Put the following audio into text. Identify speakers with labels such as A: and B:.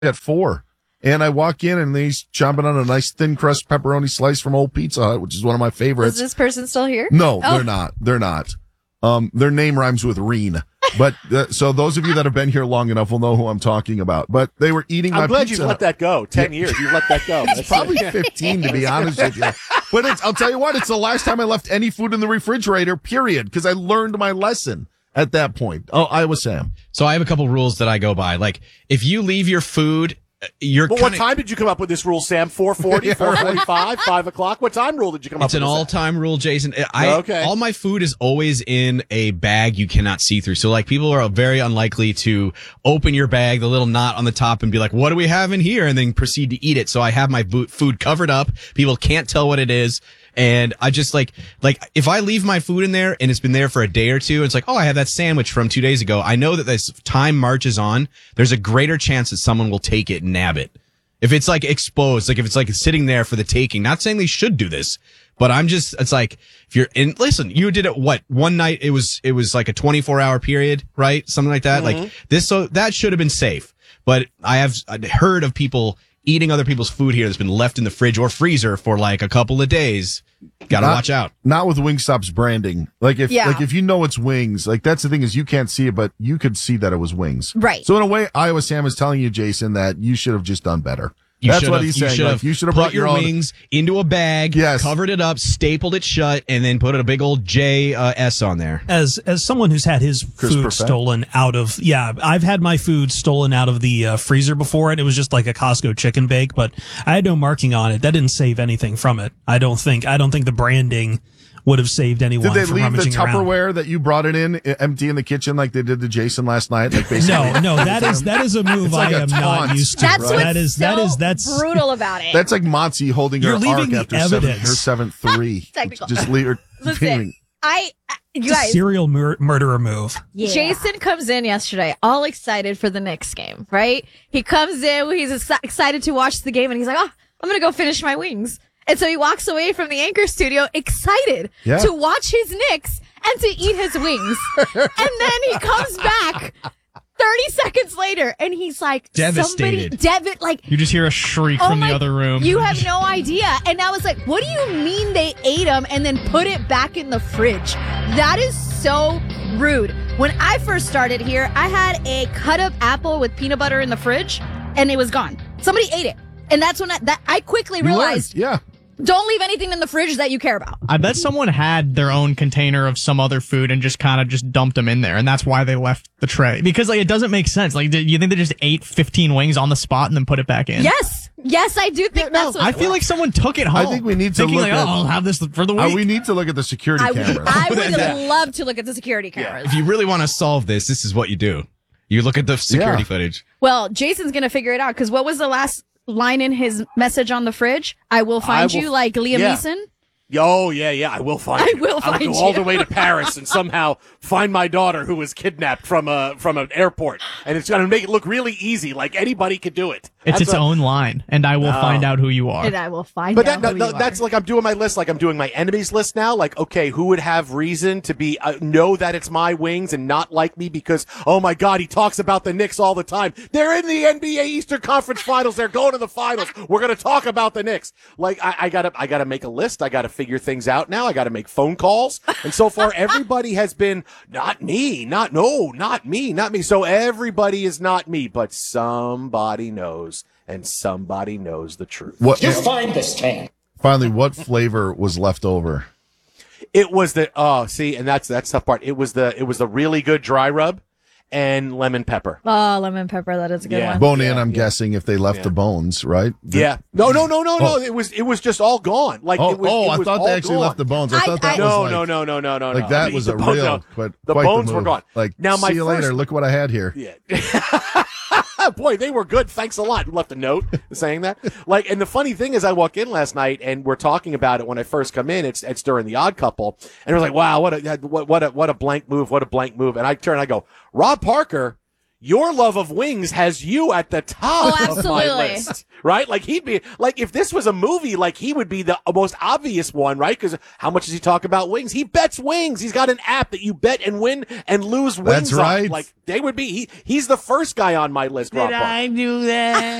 A: at 4. And I walk in and he's chomping on a nice thin crust pepperoni slice from Old Pizza Hut, which is one of my favorites.
B: Is this person still here?
A: No, they're not. They're not. Their name rhymes with Reen. But so those of you that have been here long enough will know who I'm talking about. But they were eating my pizza.
C: I'm glad you let that go. 10 years. You let that go.
A: It's probably 15, to be honest with you. But I'll tell you what, it's the last time I left any food in the refrigerator, period, because I learned my lesson at that point. Oh, Iowa Sam.
D: So I have a couple rules that I go by. Like, if you leave your food,
C: what time did you come up with this rule, Sam? 4:40, 4:45, 5 o'clock? What time rule did you come up with?
D: It's an all-time rule, Jason.
C: Okay.
D: All my food is always in a bag you cannot see through. So, like, people are very unlikely to open your bag, the little knot on the top, and be like, what do we have in here? And then proceed to eat it. So I have my food covered up. People can't tell what it is. And I just like if I leave my food in there and it's been there for a day or two, it's like, oh, I have that sandwich from 2 days ago. I know that as time marches on, there's a greater chance that someone will take it and nab it. If it's like exposed, like if it's like sitting there for the taking, not saying they should do this, but it's like, if you're in, listen, you did it, one night, it was like a 24-hour period, right? Something like that.
C: Mm-hmm.
D: Like this, so that should have been safe. But I've heard of people eating other people's food here that's been left in the fridge or freezer for like a couple of days. Gotta watch out.
A: Not with Wingstop's branding. Like if you know it's wings, like that's the thing is you can't see it, but you could see that it was wings.
B: Right.
A: So in a way, Iowa Sam is telling you, Jason, that you should have just done better. That's what he's saying. You should have
D: put
A: brought
D: your wings into a bag, covered it up, stapled it shut, and then put a big old JS on there.
E: As someone who's had his food stolen out of, I've had my food stolen out of the freezer before, and it was just like a Costco chicken bake, but I had no marking on it. That didn't save anything from it. I don't think the branding would have saved anyone.
A: Did they
E: from
A: leave the
E: rummaging around.
A: Tupperware that you brought it in empty in the kitchen like they did to Jason last night? Like
E: no, that is a move
A: like
E: I am not used to.
B: That's that's brutal about it.
A: That's like Motzi holding her arc after her 7-3.
B: Technical.
A: Just leave her.
B: Listen, you
E: it's
B: guys,
E: a serial murderer move.
B: Yeah. Jason comes in yesterday, all excited for the Knicks game, right? He comes in, he's excited to watch the game, and he's like, "Oh, I'm gonna go finish my wings." And so he walks away from the Anchor studio excited to watch his Knicks and to eat his wings. And then he comes back 30 seconds later and he's like,
D: devastated.
F: You just hear a shriek from the other room.
B: You have no idea. And I was like, what do you mean they ate them and then put it back in the fridge? That is so rude. When I first started here, I had a cut up apple with peanut butter in the fridge and it was gone. Somebody ate it. And that's when I quickly realized, don't leave anything in the fridge that you care about.
F: I bet someone had their own container of some other food and just kind of just dumped them in there, and that's why they left the tray. Because it doesn't make sense. Like, you think they just ate 15 wings on the spot and then put it back in?
B: Yes, I do think that's what
F: I feel like someone took it home.
A: I think we need to look at,
F: I'll have this for the week.
A: We need to look at the security cameras.
B: I would love to look at the security cameras.
D: If you really want to solve this is what you do. You look at the security footage.
B: Well, Jason's going to figure it out, because what was the last line in his message on the fridge? I will find you, like Liam Neeson.
C: Oh, yeah, I will find you. I'll go all the way to Paris and somehow find my daughter who was kidnapped from an airport. And it's going to make it look really easy, like anybody could do it.
F: It's its own line, and I will find out who you are.
B: And I will find out who you are.
C: That's like I'm doing my list, like I'm doing my enemies list now. Like, okay, who would have reason to be know that it's my wings and not like me because, oh my God, he talks about the Knicks all the time. They're in the NBA Eastern Conference Finals. They're going to the finals. We're going to talk about the Knicks. Like, I gotta make a list. I gotta figure things out now. I gotta make phone calls. And so far, everybody has been not me. So everybody is not me, but somebody knows. And somebody knows the truth.
G: You find this man.
A: Finally, what flavor was left over?
C: It was the and that's tough part. It was the really good dry rub and lemon pepper.
B: Oh, lemon pepper, that is a good one.
A: Bone in, I'm guessing, if they left the bones, right?
C: No. It was just all gone. Like it was
A: I thought they actually left the bones. I thought that was
C: no.
A: Like that was a real, but
C: the bones were gone.
A: Like,
C: now
A: see you later. Look what I had here.
C: Yeah. Boy, they were good. Thanks a lot. You left a note saying that. Like, and the funny thing is, I walk in last night and we're talking about it when I first come in. It's during the Odd Couple, and we're like, wow, what a blank move, what a blank move. And I turn and I go, Rob Parker your love of wings has you at the top
B: Oh,
C: of my
B: absolutely.
C: list, right? Like he'd be like, if this was a movie, like he would be the most obvious one, right? Because how much does he talk about wings? He bets wings. He's got an app that you bet and win and lose wings
A: That's right.
C: on. Like they would be, he's the first guy on my list, Rob Park.
G: do that?